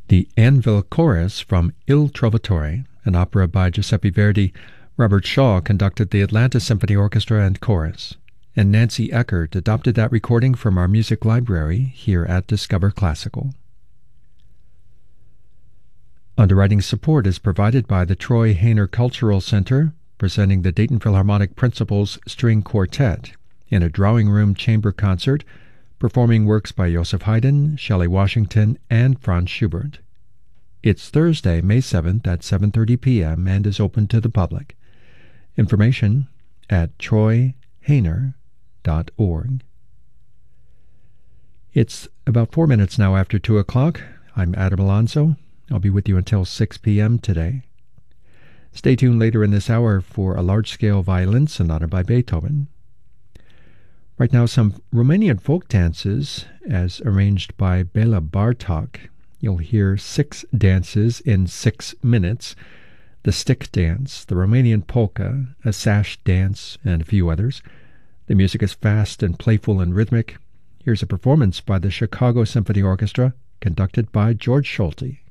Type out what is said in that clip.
The Anvil Chorus from Il Trovatore, an opera by Giuseppe Verdi. Robert Shaw conducted the Atlanta Symphony Orchestra and Chorus, and Nancy Eckert adopted that recording from our music library here at Discover Classical. Underwriting support is provided by the Troy Hayner Cultural Center, presenting the Dayton Philharmonic Principals String Quartet in a drawing room chamber concert, performing works by Joseph Haydn, Shelley Washington, and Franz Schubert. It's Thursday, May 7th at 7:30 p.m. and is open to the public. Information at troyhayner.org. It's about 4 minutes now after 2 o'clock. I'm Adam Alonso. I'll be with you until 6 p.m. today. Stay tuned later in this hour for a large-scale violin sonata by Beethoven. Right now, some Romanian folk dances as arranged by Bela Bartok. You'll hear 6 dances in 6 minutes. The stick dance, the Romanian polka, a sash dance, and a few others. The music is fast and playful and rhythmic. Here's a performance by the Chicago Symphony Orchestra, conducted by George Solti.